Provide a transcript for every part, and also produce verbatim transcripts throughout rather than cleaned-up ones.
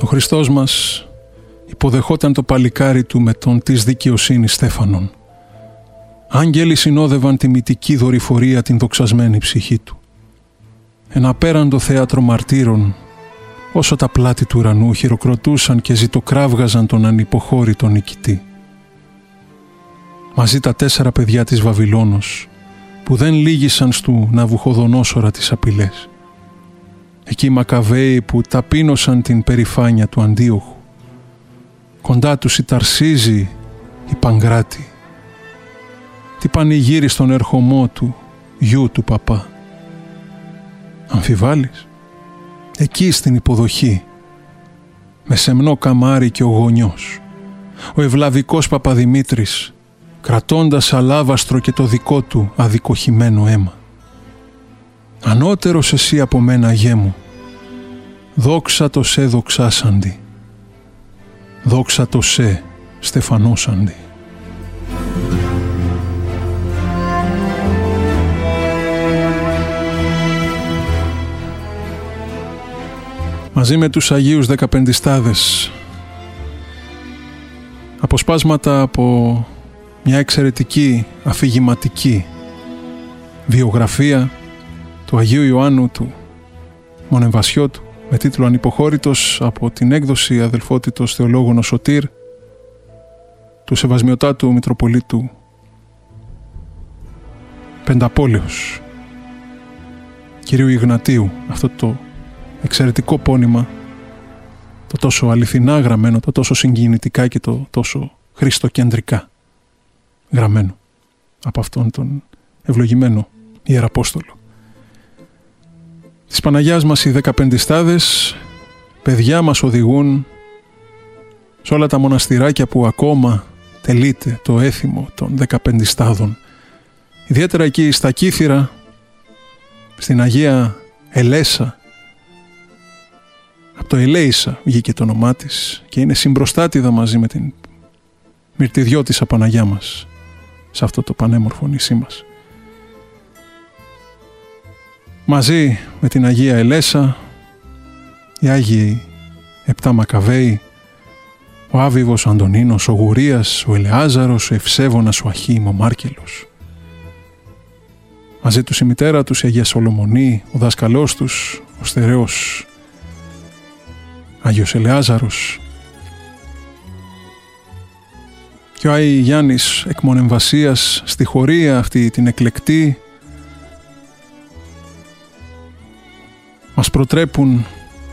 Ο Χριστός μας υποδεχόταν το παλικάρι του με τον της δικαιοσύνης Στέφανον. Άγγελοι συνόδευαν τη μυτική δορυφορία την δοξασμένη ψυχή του. Ένα απέραντο θέατρο μαρτύρων, όσο τα πλάτη του ουρανού χειροκροτούσαν και ζητοκράβγαζαν τον ανυποχώρητο νικητή. Μαζί τα τέσσερα παιδιά της Βαβυλώνος, που δεν λύγησαν στου Ναβουχοδονόσορα τις απειλές. Εκεί οι Μακαβαίοι που ταπείνωσαν την περηφάνεια του Αντίοχου. Κοντά τους η Ταρσίζη, η Παγκράτη. Τι πανηγύρι στον ερχομό του, γιου του παπά. Αμφιβάλλεις? Εκεί στην υποδοχή, με σεμνό καμάρι και ο γονιός, ο ευλαβικός Παπαδημήτρης, κρατώντας αλάβαστρο και το δικό του αδικοχημένο αίμα. Ανώτερος εσύ από μένα, Αγιέ μου, δόξα το σε δοξάσαντι, δόξα το σε στεφανώσαντι. Μαζί με τους Αγίους Δεκαπεντιστάδες, αποσπάσματα από μια εξαιρετική αφηγηματική βιογραφία του Αγίου Ιωάννου του Μονεμβασιώτου με τίτλο «Ανυποχώρητος», από την έκδοση Αδελφότητος Θεολόγων ο Σωτήρ του Σεβασμιωτάτου Μητροπολίτου Πενταπόλεως κυρίου Ιγνατίου. Αυτό το εξαιρετικό πόνημα, το τόσο αληθινά γραμμένο, το τόσο συγκινητικά και το τόσο χριστοκεντρικά γραμμένο από αυτόν τον ευλογημένο Ιεραπόστολο. Της Παναγιάς μας οι Δεκαπεντιστάδες, παιδιά, μας οδηγούν σε όλα τα μοναστηράκια που ακόμα τελείται το έθιμο των Δεκαπεντιστάδων. Ιδιαίτερα εκεί στα Κύθυρα, στην Αγία Ελέσα, από το Ελέησα βγήκε το όνομά της και είναι συμπροστάτηδα μαζί με την Μυρτιδιώτισσα Παναγιά μας σε αυτό το πανέμορφο νησί μας. Μαζί με την Αγία Ελέσα, οι Άγιοι Επτά Μακαβαίοι, ο Άβυβος Αντωνίνος, ο Γουρίας, ο Ελεάζαρος, ο Ευσέβωνας, ο Αχίμ, ο Μάρκελος. Μαζί τους η μητέρα τους, η Αγία Σολομονή, ο δάσκαλός τους, ο στερεός Άγιος Ελεάζαρος, και ο Άι Γιάννης εκ Μονεμβασίας στη χωρία αυτή την εκλεκτή μας προτρέπουν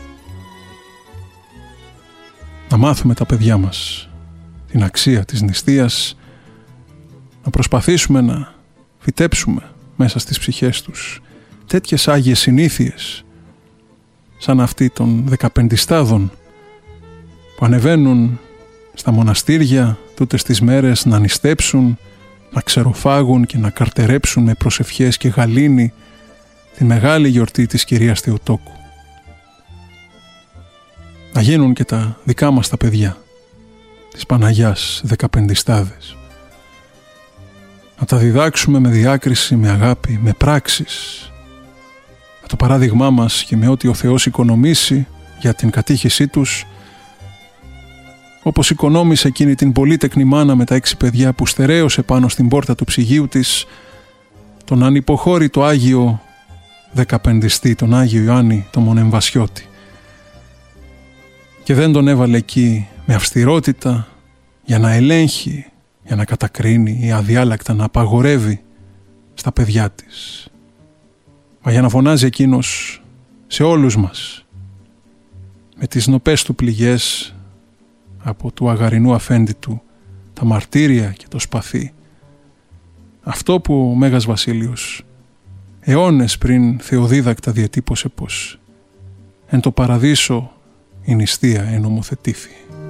να μάθουμε τα παιδιά μας την αξία της νηστείας, να προσπαθήσουμε να φυτέψουμε μέσα στις ψυχές τους τέτοιες άγιες συνήθειες σαν αυτή των Δεκαπεντιστάδων που ανεβαίνουν στα μοναστήρια τούτες τις μέρες να νηστέψουν, να ξεροφάγουν και να καρτερέψουν με προσευχές και γαλήνη τη μεγάλη γιορτή της Κυρίας Θεοτόκου. Να γίνουν και τα δικά μας τα παιδιά της Παναγιάς Δεκαπεντιστάδες. Να τα διδάξουμε με διάκριση, με αγάπη, με πράξεις, με το παράδειγμά μας και με ό,τι ο Θεός οικονομήσει για την κατήχησή τους, όπως οικονόμησε εκείνη την πολύτεκνη μάνα με τα έξι παιδιά που στερέωσε πάνω στην πόρτα του ψυγείου της τον ανυποχώρητο Άγιο Δεκαπεντιστή, τον Άγιο Ιωάννη τον Μονεμβασιώτη, και δεν τον έβαλε εκεί με αυστηρότητα για να ελέγχει, για να κατακρίνει ή αδιάλακτα να απαγορεύει στα παιδιά της, μα για να φωνάζει εκείνος σε όλους μας με τις νοπές του πληγές από του αγαρινού αφέντη του τα μαρτύρια και το σπαθί, αυτό που ο Μέγας Βασίλειος αιώνες πριν θεοδίδακτα διατύπωσε πως «Εν το παραδείσο η νηστεία ενομοθετήθη».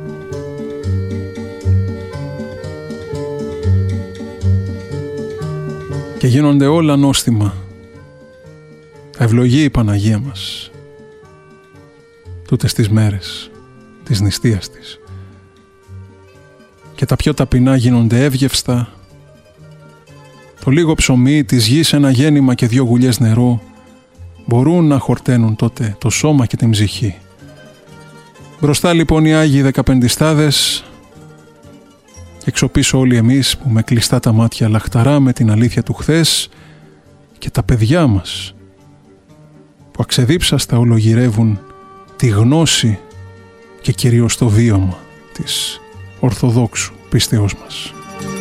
Και γίνονται όλα νόστιμα. Τα ευλογεί η Παναγία μας τούτες τις μέρες της νηστείας της. Και τα πιο ταπεινά γίνονται εύγευστα. Το λίγο ψωμί της γης, ένα γέννημα και δύο γουλιές νερό μπορούν να χορταίνουν τότε το σώμα και την ψυχή. Μπροστά λοιπόν οι Άγιοι Δεκαπεντιστάδες και έξω πίσω όλοι εμείς που με κλειστά τα μάτια λαχταράμε την αλήθεια του χθες και τα παιδιά μας που αξεδίψαστα ολογυρεύουν τη γνώση και κυρίως το βίωμα της Ορθοδόξου πίστεώς μας.